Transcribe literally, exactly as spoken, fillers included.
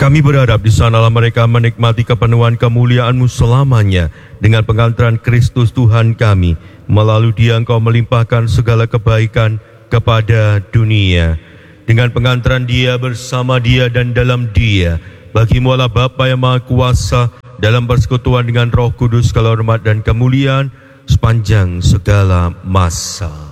Kami berharap di sanalah mereka menikmati kepenuhan kemuliaan-Mu selamanya dengan pengantaran Kristus Tuhan kami. Melalui Dia Engkau melimpahkan segala kebaikan kepada dunia. Dengan pengantaran Dia, bersama Dia, dan dalam Dia, bagi-Mu Allah Bapa yang Maha Kuasa, dalam persekutuan dengan Roh Kudus, segala hormat dan kemuliaan sepanjang segala masa.